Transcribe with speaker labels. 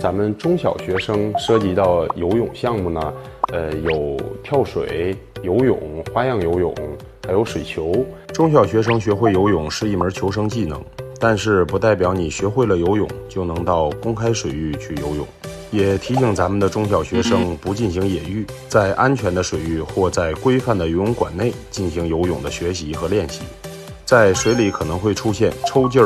Speaker 1: 咱们中小学生涉及到游泳项目呢，有跳水、游泳、花样游泳，还有水球。
Speaker 2: 中小学生学会游泳是一门求生技能，但是不代表你学会了游泳就能到公开水域去游泳。也提醒咱们的中小学生不进行野浴，在安全的水域或在规范的游泳馆内进行游泳的学习和练习。在水里可能会出现抽筋